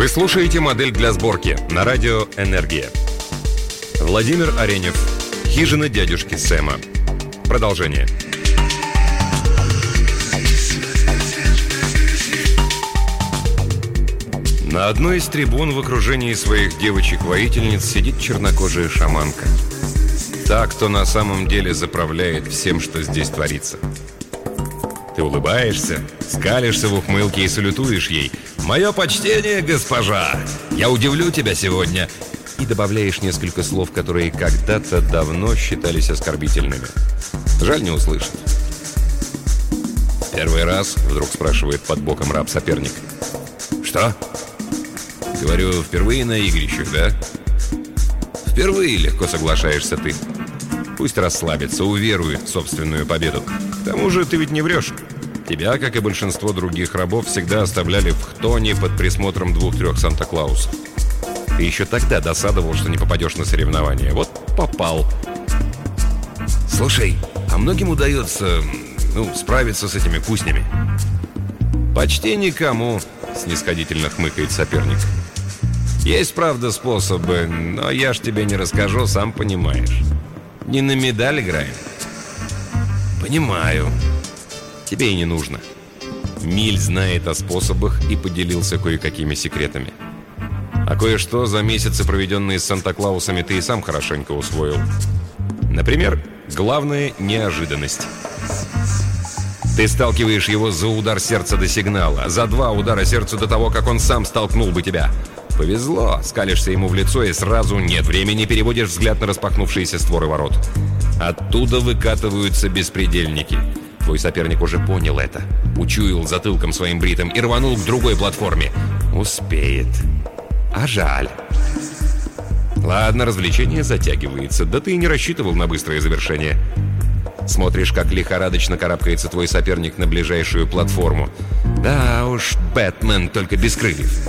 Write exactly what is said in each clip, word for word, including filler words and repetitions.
слушаете «Модель для сборки» на радио «Энергия». Владимир Аренев. Хижина дядюшки Сэма. Продолжение. На одной из трибун в окружении своих девочек-воительниц сидит чернокожая шаманка. Та, кто на самом деле заправляет всем, что здесь творится. Ты улыбаешься, скалишься в ухмылке и салютуешь ей: «Мое почтение, госпожа! Я удивлю тебя сегодня!» И добавляешь несколько слов, которые когда-то давно считались оскорбительными. Жаль, не услышит. «Первый раз?» — вдруг спрашивает под боком раб-соперник. «Что?» «Говорю, впервые на игрищах, да?» «Впервые», — легко соглашаешься ты. Пусть расслабится, уверует в собственную победу. К тому же ты ведь не врешь. Тебя, как и большинство других рабов, всегда оставляли в хтоне под присмотром двух-трех Санта-Клаусов. Ты еще тогда досадовал, что не попадешь на соревнования. Вот попал. «Слушай, а многим удается, ну, справиться с этими кузнями?» «Почти никому», — снисходительно хмыкает соперник. «Есть, правда, способы, но я ж тебе не расскажу, сам понимаешь. Не на медаль играем». «Понимаю. Тебе и не нужно». Миль знает о способах и поделился кое-какими секретами. А кое-что за месяцы, проведенные с Санта-Клаусами, ты и сам хорошенько усвоил. Например, главная неожиданность. Ты сталкиваешь его за удар сердца до сигнала, за два удара сердца до того, как он сам столкнул бы тебя. Повезло, скалишься ему в лицо и сразу нет времени, переводишь взгляд на распахнувшиеся створы ворот. Оттуда выкатываются беспредельники. Твой соперник уже понял это, учуял затылком своим бритым и рванул к другой платформе. Успеет. А жаль. Ладно, развлечение затягивается, да ты и не рассчитывал на быстрое завершение. Смотришь, как лихорадочно карабкается твой соперник на ближайшую платформу. Да уж, Бэтмен, только без крыльев.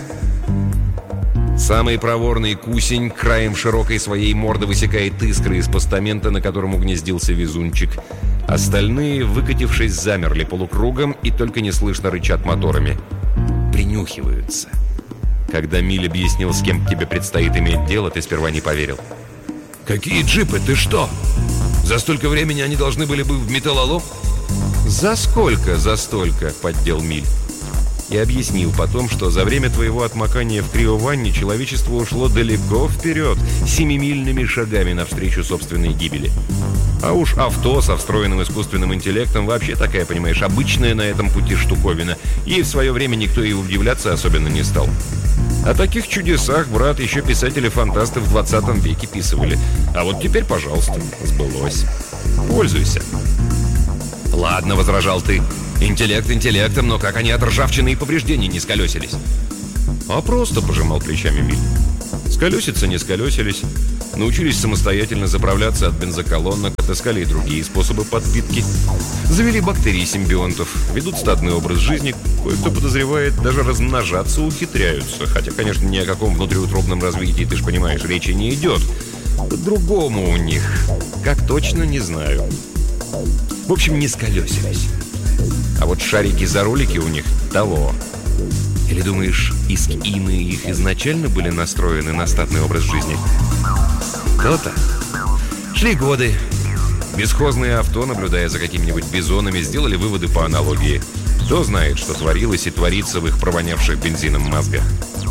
Самый проворный кусень краем широкой своей морды высекает искры из постамента, на котором угнездился везунчик. Остальные, выкатившись, замерли полукругом и только неслышно рычат моторами. Принюхиваются. Когда Миль объяснил, с кем тебе предстоит иметь дело, ты сперва не поверил. «Какие джипы? Ты что? За столько времени они должны были бы в металлолом?» «За сколько? За столько?» — поддел Миль. И объяснил потом, что за время твоего отмокания в криованне человечество ушло далеко вперед, семимильными шагами навстречу собственной гибели. А уж авто со встроенным искусственным интеллектом вообще такая, понимаешь, обычная на этом пути штуковина. Ей в свое время никто и удивляться особенно не стал. О таких чудесах, брат, еще писатели-фантасты в двадцатом веке писывали. А вот теперь, пожалуйста, сбылось. Пользуйся. «Ладно», — возражал ты, — «интеллект интеллектом, но как они от ржавчины и повреждений не сколесились?» «А просто», — пожимал плечами Миль. «Сколеситься не сколесились. Научились самостоятельно заправляться от бензоколонок, отыскали и другие способы подпитки. Завели бактерий симбионтов, ведут стадный образ жизни, кое-кто подозревает, даже размножаться ухитряются. Хотя, конечно, ни о каком внутриутробном развитии, ты ж понимаешь, речи не идет. По-другому у них. Как точно, не знаю. В общем, не сколесились. А вот шарики за ролики у них того. Или думаешь, искины их изначально были настроены на статный образ жизни? То-то. Шли годы. Бесхозные авто, наблюдая за какими-нибудь бизонами, сделали выводы по аналогии. Кто знает, что творилось и творится в их провонявших бензином мозгах.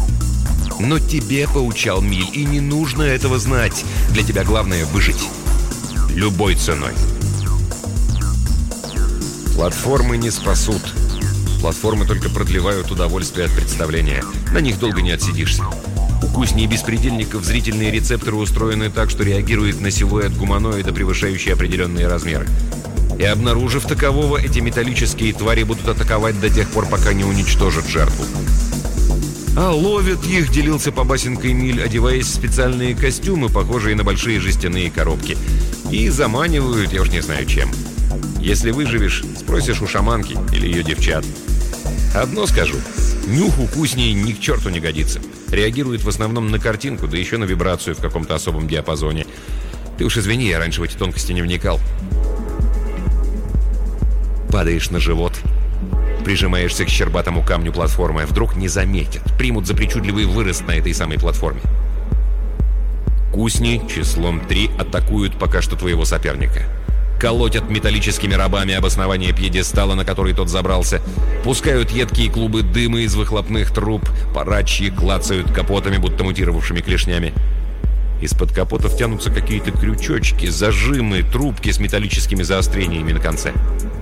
Но тебе поучал Миль, и не нужно этого знать. Для тебя главное выжить. Любой ценой. Платформы не спасут. Платформы только продлевают удовольствие от представления. На них долго не отсидишься. У кузней беспредельников зрительные рецепторы устроены так, что реагируют на силуэт гуманоида, превышающий определенные размеры. И обнаружив такового, эти металлические твари будут атаковать до тех пор, пока не уничтожат жертву. А ловят их, делился по басенкой Миль, одеваясь в специальные костюмы, похожие на большие жестяные коробки. И заманивают, я уж не знаю чем. Если выживешь, спросишь у шаманки или ее девчат. Одно скажу, нюх у кузней ни к черту не годится. Реагирует в основном на картинку, да еще на вибрацию в каком-то особом диапазоне. Ты уж извини, я раньше в эти тонкости не вникал. Падаешь на живот, прижимаешься к щербатому камню платформы. Вдруг не заметят, примут за причудливый вырост на этой самой платформе. Кусни числом три атакуют пока что твоего соперника. Колотят металлическими робами обоснование пьедестала, на который тот забрался. Пускают едкие клубы дыма из выхлопных труб. Парачьи клацают капотами, будто мутировавшими клешнями. Из-под капотов тянутся какие-то крючочки, зажимы, трубки с металлическими заострениями на конце.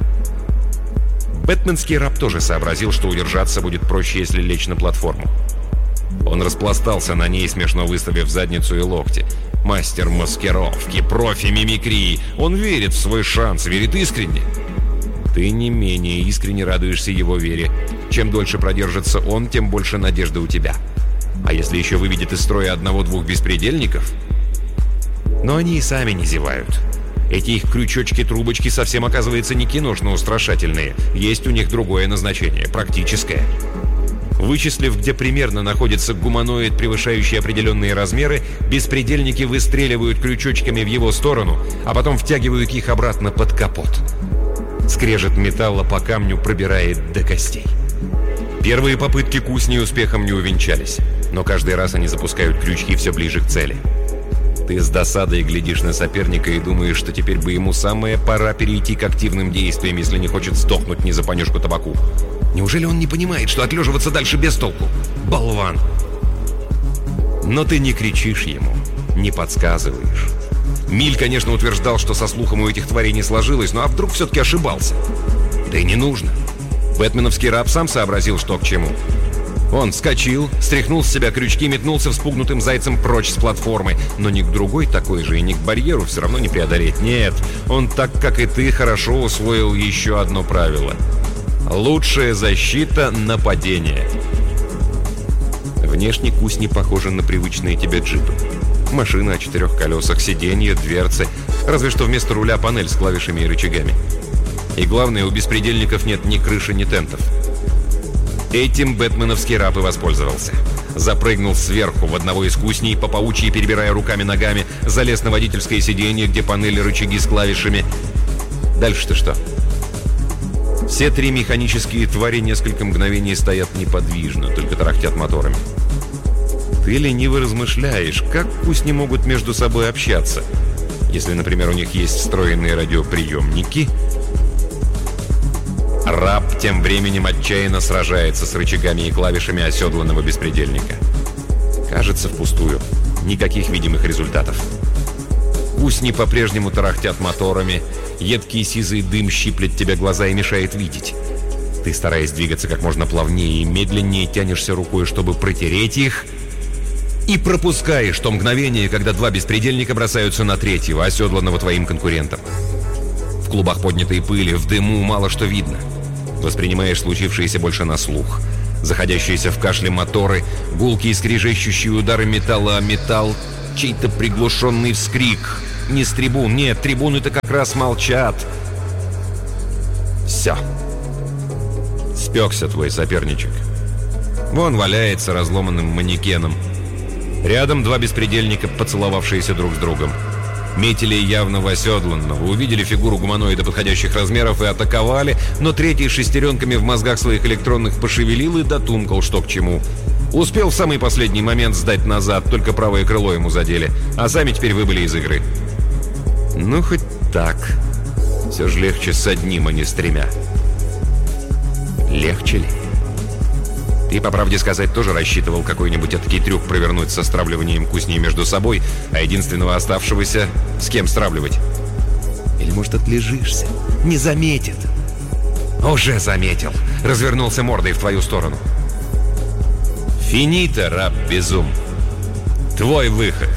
Бэтменский раб тоже сообразил, что удержаться будет проще, если лечь на платформу. Он распластался на ней, смешно выставив задницу и локти. Мастер маскировки, профи мимикрии. Он верит в свой шанс, верит искренне. Ты не менее искренне радуешься его вере. Чем дольше продержится он, тем больше надежды у тебя. А если еще выведет из строя одного-двух беспредельников? Но они и сами не зевают. Эти их крючочки-трубочки совсем, оказывается, не киношно-устрашательные. Есть у них другое назначение, практическое. Вычислив, где примерно находится гуманоид, превышающий определенные размеры, беспредельники выстреливают крючочками в его сторону, а потом втягивают их обратно под капот. Скрежет металла по камню пробирает до костей. Первые попытки кусни успехом не увенчались, но каждый раз они запускают крючки все ближе к цели. Ты с досадой глядишь на соперника и думаешь, что теперь бы ему самая пора перейти к активным действиям, если не хочет сдохнуть ни за понюшку табаку. Неужели он не понимает, что отлеживаться дальше без толку? Болван! Но ты не кричишь ему, не подсказываешь. Миль, конечно, утверждал, что со слухом у этих тварей не сложилось, но а вдруг все-таки ошибался? Да и не нужно. Бэтменовский раб сам сообразил, что к чему. Он вскочил, стряхнул с себя крючки, метнулся вспугнутым зайцем прочь с платформы. Но ни к другой такой же и ни к барьеру все равно не преодолеть. Нет, он так, как и ты, хорошо усвоил еще одно правило. Лучшая защита — нападение. Внешне кусни похожи на привычные тебе джипы. Машина о четырех колесах, сиденья, дверцы. Разве что вместо руля панель с клавишами и рычагами. И главное, у беспредельников нет ни крыши, ни тентов. Этим бэтменовский раб и воспользовался. Запрыгнул сверху в одного из кусней, по паучьи перебирая руками-ногами, залез на водительское сиденье, где панели, рычаги с клавишами. Дальше-то что? Все три механические твари несколько мгновений стоят неподвижно, только тарахтят моторами. Ты лениво размышляешь, как кусни могут между собой общаться, если, например, у них есть встроенные радиоприемники. Раб тем временем отчаянно сражается с рычагами и клавишами оседланного беспредельника. Кажется, впустую. Никаких видимых результатов. Кусни по-прежнему тарахтят моторами. Едкий сизый дым щиплет тебе глаза и мешает видеть. Ты, стараясь двигаться как можно плавнее и медленнее, тянешься рукой, чтобы протереть их, и пропускаешь то мгновение, когда два беспредельника бросаются на третьего, оседланного твоим конкурентом. В клубах поднятой пыли, в дыму мало что видно. Воспринимаешь случившееся больше на слух. Заходящиеся в кашле моторы, гулкие скрежещущие удары металла о металл, чей-то приглушенный вскрик. Не с трибун, нет, трибуны-то как раз молчат. Все. Спекся твой соперничек. Вон валяется разломанным манекеном. Рядом два беспредельника, поцеловавшиеся друг с другом. Метили явно в оседланного, увидели фигуру гуманоида подходящих размеров и атаковали, но третий шестеренками в мозгах своих электронных пошевелил и дотумкал, что к чему. Успел в самый последний момент сдать назад, только правое крыло ему задели, а сами теперь выбыли из игры. Ну, хоть так. Все же легче с одним, а не с тремя. Легче ли? Ты, по правде сказать, тоже рассчитывал какой-нибудь этакий трюк провернуть со стравливанием кусней между собой, а единственного оставшегося с кем стравливать? Или, может, отлежишься? Не заметит. Уже заметил. Развернулся мордой в твою сторону. Финита, раб безум. Твой выход.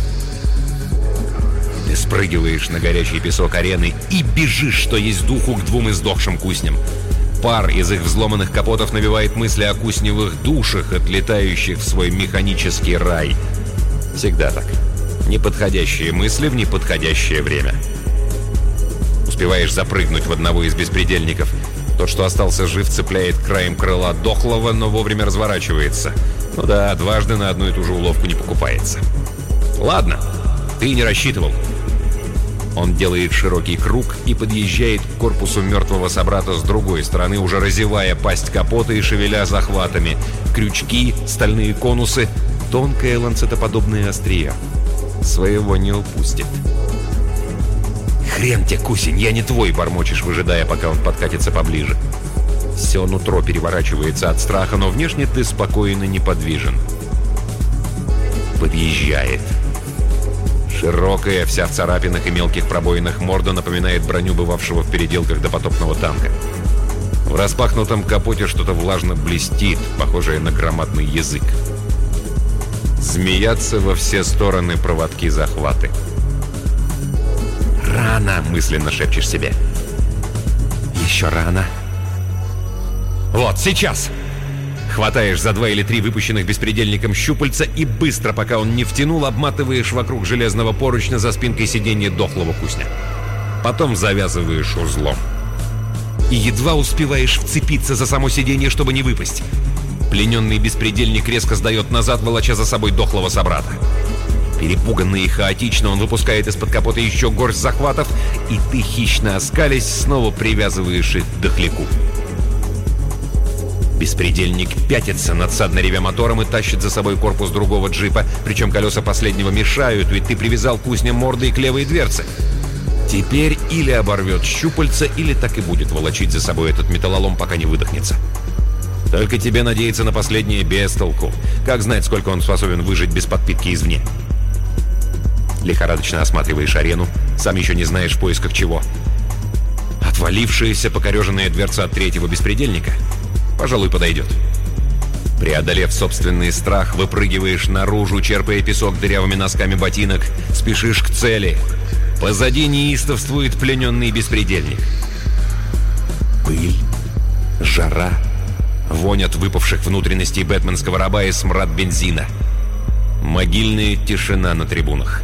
Ты спрыгиваешь на горячий песок арены и бежишь, что есть духу, к двум издохшим кусням. Пар из их взломанных капотов навевает мысли о кусневых душах, отлетающих в свой механический рай. Всегда так. Неподходящие мысли в неподходящее время. Успеваешь запрыгнуть в одного из беспредельников. Тот, что остался жив, цепляет краем крыла дохлого, но вовремя разворачивается. Ну да, дважды на одну и ту же уловку не покупается. Ладно, ты не рассчитывал. Он делает широкий круг и подъезжает к корпусу мертвого собрата с другой стороны, уже разевая пасть капота и шевеля захватами. Крючки, стальные конусы, тонкое ланцетоподобное острие. Своего не упустит. «Хрен тебе, кусень, я не твой!» — бормочешь, выжидая, пока он подкатится поближе. Все нутро переворачивается от страха, но внешне ты спокоен и неподвижен. Подъезжает. Широкая, вся в царапинах и мелких пробоинах морда напоминает броню бывавшего в переделках допотопного танка. В распахнутом капоте что-то влажно блестит, похожее на громадный язык. Змеятся во все стороны проводки-захваты. «Рано!» — мысленно шепчешь себе. «Еще рано!» «Вот, сейчас!» Хватаешь за два или три выпущенных беспредельником щупальца и быстро, пока он не втянул, обматываешь вокруг железного поручня за спинкой сиденья дохлого кусня. Потом завязываешь узлом. И едва успеваешь вцепиться за само сиденье, чтобы не выпасть. Плененный беспредельник резко сдает назад, волоча за собой дохлого собрата. Перепуганный и хаотично он выпускает из-под капота еще горсть захватов, и ты, хищно оскалясь, снова привязываешь их к дохляку. Беспредельник пятится, надсадно ревя мотором, и тащит за собой корпус другого джипа, причем колеса последнего мешают, ведь ты привязал кусня мордой к левой дверце. Теперь или оборвет щупальца, или так и будет волочить за собой этот металлолом, пока не выдохнется. Только тебе надеяться на последнее без толку. Как знать, сколько он способен выжить без подпитки извне? Лихорадочно осматриваешь арену, сам еще не знаешь в поисках чего. Отвалившаяся покореженная дверца от третьего беспредельника? Пожалуй, подойдет. Преодолев собственный страх, выпрыгиваешь наружу, черпая песок дырявыми носками ботинок, спешишь к цели. Позади неистовствует плененный беспредельник. Пыль, жара, вонь от выпавших внутренностей бэтменского раба и смрад бензина. Могильная тишина на трибунах.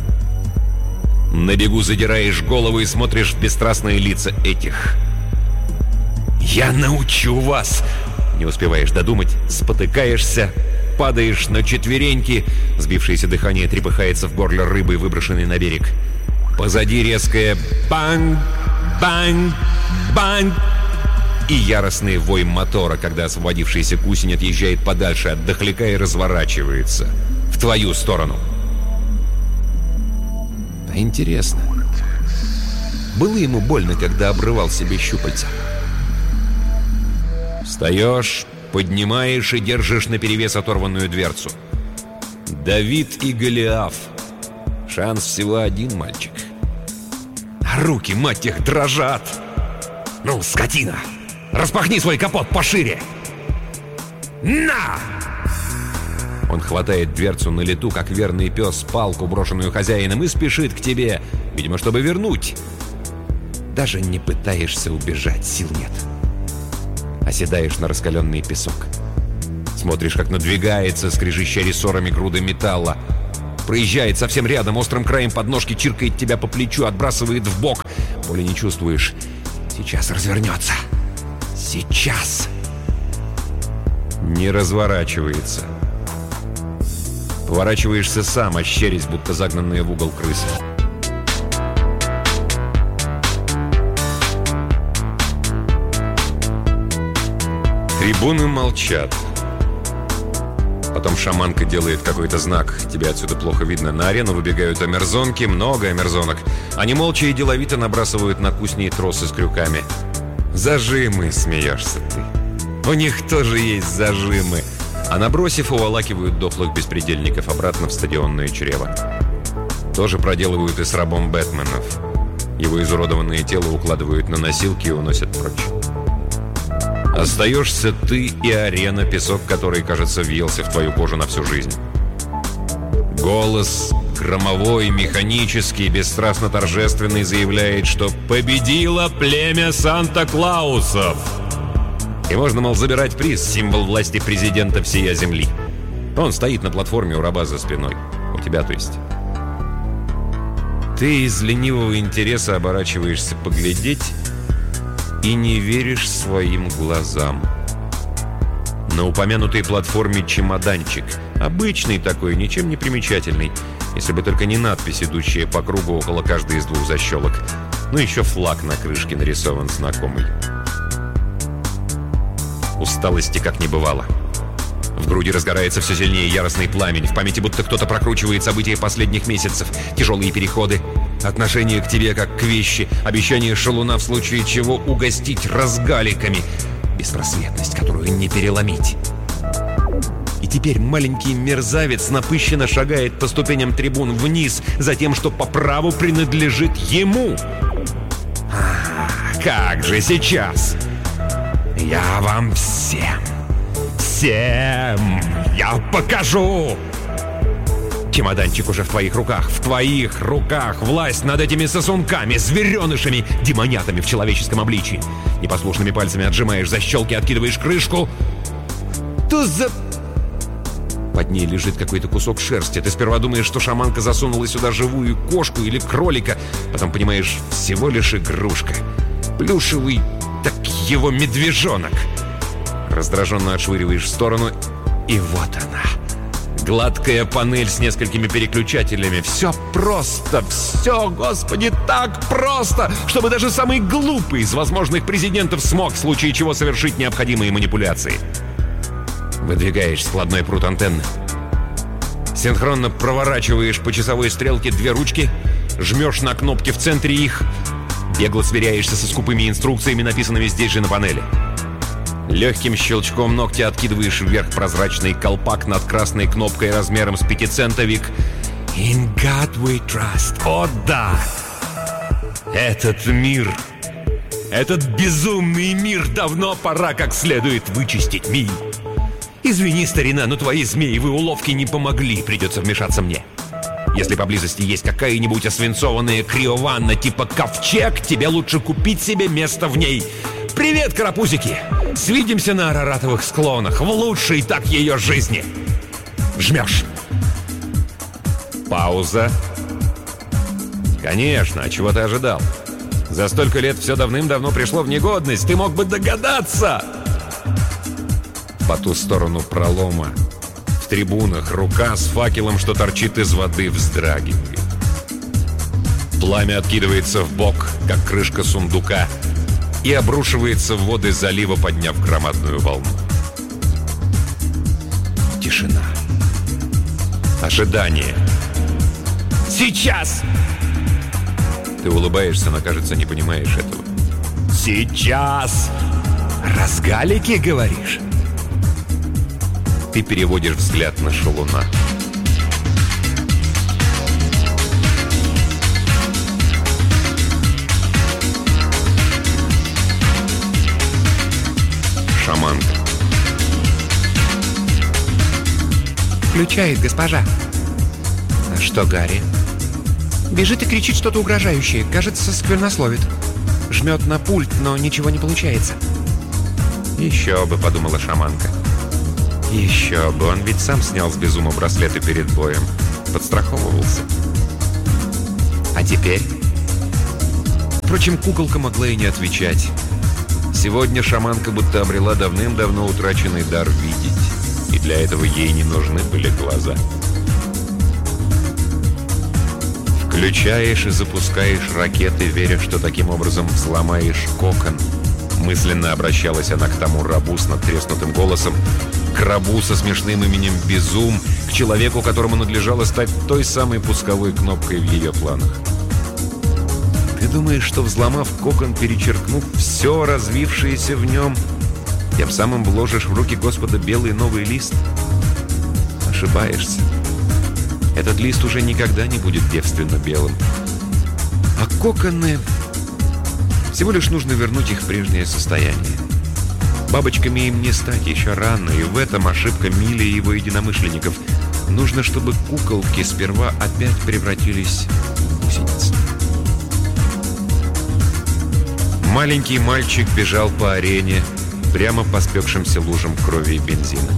На бегу задираешь голову и смотришь в бесстрастные лица этих. «Я научу вас!» Не успеваешь додумать, спотыкаешься, падаешь на четвереньки, сбившееся дыхание трепыхается в горле рыбы, выброшенной на берег. Позади резкое «банг! Банг! Банг!» и яростный вой мотора, когда освободившийся кусень отъезжает подальше от дохляка и разворачивается в твою сторону. А интересно, было ему больно, когда обрывал себе щупальца? Встаешь, поднимаешь и держишь наперевес оторванную дверцу. Давид и Голиаф. Шанс всего один, мальчик. А руки, мать их, дрожат. Ну, скотина, распахни свой капот пошире. На! Он хватает дверцу на лету, как верный пес, палку, брошенную хозяином, и спешит к тебе, видимо, чтобы вернуть. Даже не пытаешься убежать, сил нет. Оседаешь на раскаленный песок. Смотришь, как надвигается, скрежеща рессорами груды металла. Проезжает совсем рядом, острым краем подножки чиркает тебя по плечу, отбрасывает в бок. Боли не чувствуешь. Сейчас развернется. Сейчас. Не разворачивается. Поворачиваешься сам, ощерясь, будто загнанная в угол крыса. Трибуны молчат. Потом шаманка делает какой-то знак. Тебе отсюда плохо видно. На арену выбегают амерзонки, много амерзонок. Они молча и деловито набрасывают на кусни тросы с крюками. Зажимы, смеешься ты. У них тоже есть зажимы. А набросив, уволакивают дохлых беспредельников обратно в стадионное чрево. Тоже проделывают и с рабом Бэтменов. Его изуродованное тело укладывают на носилки и уносят прочь. Остаешься ты и арена, песок, который, кажется, въелся в твою кожу на всю жизнь. Голос, громовой, механический, бесстрастно торжественный, заявляет, что победило племя Санта-Клаусов. И можно, мол, забирать приз, символ власти президента всея земли. Он стоит на платформе у раба за спиной. У тебя, то есть. Ты из ленивого интереса оборачиваешься поглядеть и не веришь своим глазам. На упомянутой платформе чемоданчик. Обычный такой, ничем не примечательный. Если бы только не надпись, идущая по кругу около каждой из двух защелок. Ну, еще флаг на крышке нарисован знакомый. Усталости как не бывало. В груди разгорается все сильнее яростный пламень. В памяти будто кто-то прокручивает события последних месяцев. Тяжелые переходы, отношение к тебе как к вещи, обещание шалуна в случае чего угостить разгаликами. Беспросветность, которую не переломить. И теперь маленький мерзавец напыщенно шагает по ступеням трибун вниз за тем, что по праву принадлежит ему. А, как же сейчас? Я вам всем, всем я покажу! Чемоданчик уже в твоих руках, в твоих руках власть над этими сосунками, зверенышами, демонятами в человеческом обличии. Непослушными пальцами отжимаешь защелки, откидываешь крышку. То за... Под ней лежит какой-то кусок шерсти. Ты сперва думаешь, что шаманка засунула сюда живую кошку или кролика. Потом понимаешь, всего лишь игрушка. Плюшевый, так его медвежонок. Раздраженно отшвыриваешь в сторону, и вот она. Гладкая панель с несколькими переключателями. Все просто, все, господи, так просто, чтобы даже самый глупый из возможных президентов смог в случае чего совершить необходимые манипуляции. Выдвигаешь складной прут антенны. Синхронно проворачиваешь по часовой стрелке две ручки, жмешь на кнопки в центре их, бегло сверяешься со скупыми инструкциями, написанными здесь же на панели. Легким щелчком ногтя откидываешь вверх прозрачный колпак над красной кнопкой размером с пятицентовик. In God we trust. О да! Этот мир, этот безумный мир давно пора как следует вычистить, Ми. Извини, старина, но твои змеевые уловки не помогли, придется вмешаться мне. Если поблизости есть какая-нибудь освинцованная криованна типа ковчег, тебе лучше купить себе место в ней. Привет, карапузики! Свидимся на араратовых склонах, в лучшей так ее жизни. Жмешь. Пауза. Конечно, а чего ты ожидал? За столько лет все давным-давно пришло в негодность, ты мог бы догадаться. По ту сторону пролома, в трибунах, рука с факелом, что торчит из воды, вздрагивает. Пламя откидывается в бок, как крышка сундука, и обрушивается в воды залива, подняв громадную волну. Тишина. Ожидание. Сейчас! Ты улыбаешься, но, кажется, не понимаешь этого. Сейчас! Разгалики, говоришь? Ты переводишь взгляд на шалуна. Шаманка. Включает, госпожа. А что, Гарри? Бежит и кричит что-то угрожающее. Кажется, сквернословит. Жмет на пульт, но ничего не получается. Еще бы, подумала шаманка. Еще бы, он ведь сам снял с безума браслеты перед боем. Подстраховывался. А теперь? Впрочем, куколка могла и не отвечать. Сегодня шаманка будто обрела давным-давно утраченный дар видеть. И для этого ей не нужны были глаза. Включаешь и запускаешь ракеты, веря, что таким образом взломаешь кокон. Мысленно обращалась она к тому рабу с надтреснутым голосом, к рабу со смешным именем Безум, к человеку, которому надлежало стать той самой пусковой кнопкой в ее планах. Ты думаешь, что, взломав кокон, перечеркнув все развившееся в нем, тем самым вложишь в руки Господа белый новый лист? Ошибаешься. Этот лист уже никогда не будет девственно белым. А коконы... Всего лишь нужно вернуть их в прежнее состояние. Бабочками им не стать, еще рано, и в этом ошибка Милли и его единомышленников. Нужно, чтобы куколки сперва опять превратились в гусениц. Маленький мальчик бежал по арене, прямо по спекшимся лужам крови и бензина.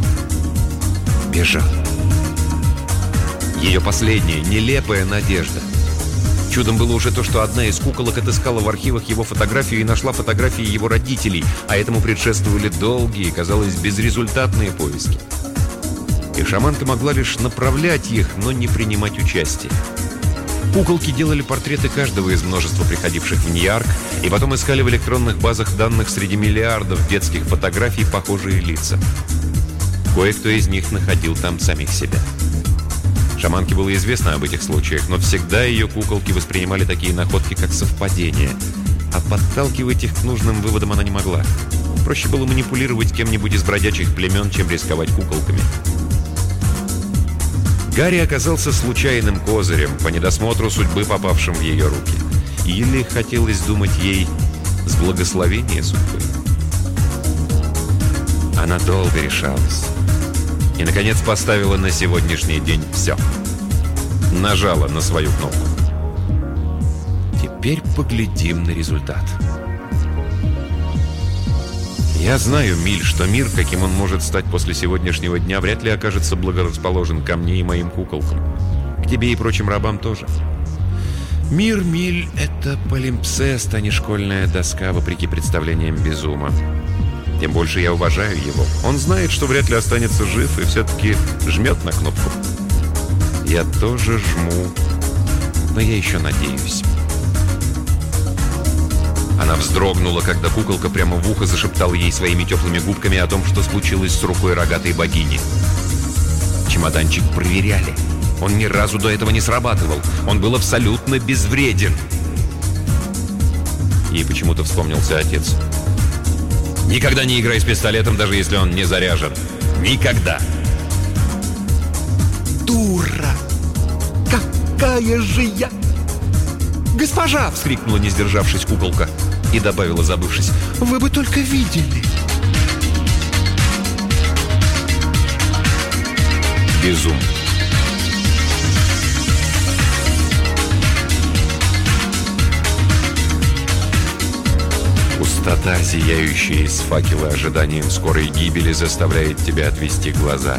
Бежал. Ее последняя, нелепая надежда. Чудом было уже то, что одна из куколок отыскала в архивах его фотографию и нашла фотографии его родителей, а этому предшествовали долгие, казалось, безрезультатные поиски. И шаманка могла лишь направлять их, но не принимать участие. Куколки делали портреты каждого из множества приходивших в Ньярк, и потом искали в электронных базах данных среди миллиардов детских фотографий похожие лица. Кое-кто из них находил там самих себя. Шаманке было известно об этих случаях, но всегда ее куколки воспринимали такие находки как совпадение, а подталкивать их к нужным выводам она не могла. Проще было манипулировать кем-нибудь из бродячих племен, чем рисковать куколками. Гарри оказался случайным козырем, по недосмотру судьбы, попавшим в ее руки. Или, хотелось думать ей, с благословения судьбы. Она долго решалась. И, наконец, поставила на сегодняшний день все. Нажала на свою кнопку. Теперь поглядим на результат. Я знаю, Миль, что мир, каким он может стать после сегодняшнего дня, вряд ли окажется благорасположен ко мне и моим куколкам. К тебе и прочим рабам тоже. Мир, Миль, это полимпсест, а не школьная доска, вопреки представлениям Безума. Тем больше я уважаю его. Он знает, что вряд ли останется жив, и все-таки жмет на кнопку. Я тоже жму, но я еще надеюсь. Она вздрогнула, когда куколка прямо в ухо зашептала ей своими теплыми губками о том, что случилось с рукой рогатой богини. Чемоданчик проверяли. Он ни разу до этого не срабатывал. Он был абсолютно безвреден. Ей почему-то вспомнился отец. Никогда не играй с пистолетом, даже если он не заряжен. Никогда. Дура! Какая же я... «Госпожа!» — вскрикнула, не сдержавшись, куколка. И добавила, забывшись: «Вы бы только видели!» Безум. Пустота, зияющая из факела ожиданием скорой гибели, заставляет тебя отвести глаза.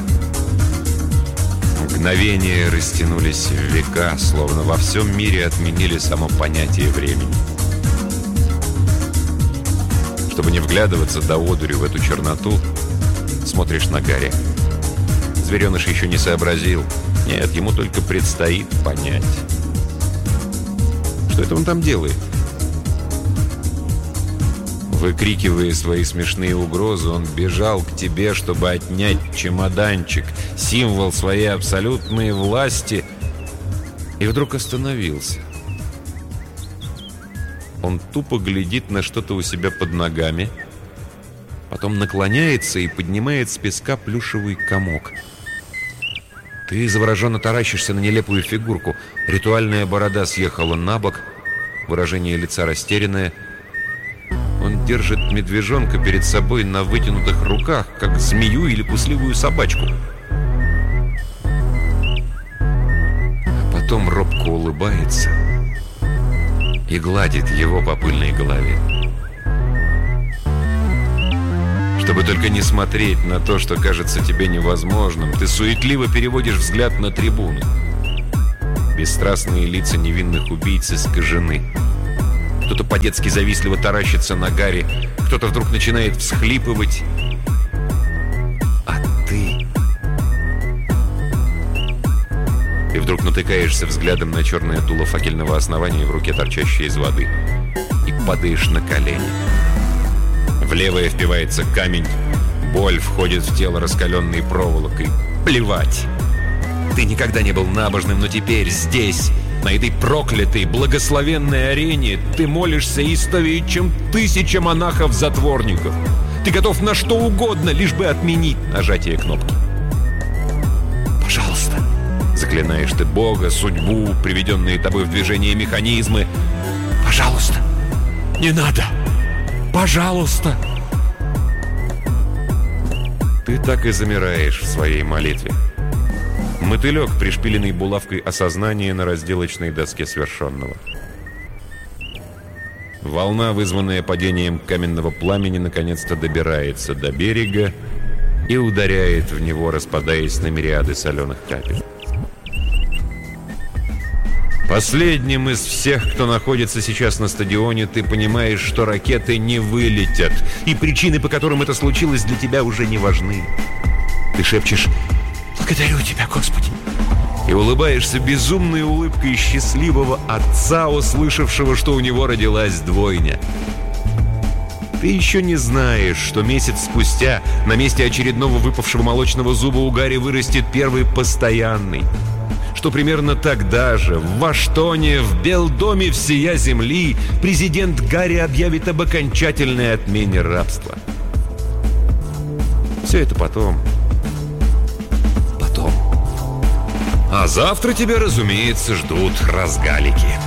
Мгновения растянулись в века, словно во всем мире отменили само понятие времени. Чтобы не вглядываться до одурю в эту черноту, смотришь на Гарри. Звереныш еще не сообразил. Нет, ему только предстоит понять. Что это он там делает? Выкрикивая свои смешные угрозы, он бежал к тебе, чтобы отнять чемоданчик, символ своей абсолютной власти, и вдруг остановился. Он тупо глядит на что-то у себя под ногами, потом наклоняется и поднимает с песка плюшевый комок. Ты завороженно таращишься на нелепую фигурку. Ритуальная борода съехала на бок, выражение лица растерянное. Он держит медвежонка перед собой на вытянутых руках, как змею или пусливую собачку. А потом робко улыбается и гладит его по пыльной голове. Чтобы только не смотреть на то, что кажется тебе невозможным, ты суетливо переводишь взгляд на трибуны. Бесстрастные лица невинных убийц искажены. Кто-то по-детски завистливо таращится на Гарри, кто-то вдруг начинает всхлипывать. А ты... Ты вдруг натыкаешься взглядом на черное дуло факельного основания в руке, торчащее из воды, и падаешь на колени. В левое впивается камень, боль входит в тело раскаленной проволокой. Плевать! Ты никогда не был набожным, но теперь здесь... На этой проклятой, благословенной арене ты молишься истовее, чем тысяча монахов-затворников. Ты готов на что угодно, лишь бы отменить нажатие кнопки. «Пожалуйста!» — заклинаешь ты Бога, судьбу, приведенные тобой в движение механизмы. «Пожалуйста! Не надо! Пожалуйста!» Ты так и замираешь в своей молитве. Мотылек, пришпиленный булавкой осознания на разделочной доске свершенного. Волна, вызванная падением каменного пламени, наконец-то добирается до берега и ударяет в него, распадаясь на мириады соленых капель. Последним из всех, кто находится сейчас на стадионе, ты понимаешь, что ракеты не вылетят, и причины, по которым это случилось, для тебя уже не важны. Ты шепчешь: «Благодарю тебя, Господи!» и улыбаешься безумной улыбкой счастливого отца, услышавшего, что у него родилась двойня. Ты еще не знаешь, что месяц спустя на месте очередного выпавшего молочного зуба у Гарри вырастет первый постоянный. Что примерно тогда же в Вашингтоне, в Белдоме всея земли, президент Гарри объявит об окончательной отмене рабства. Все это потом. Потом. А завтра тебя, разумеется, ждут разгалики.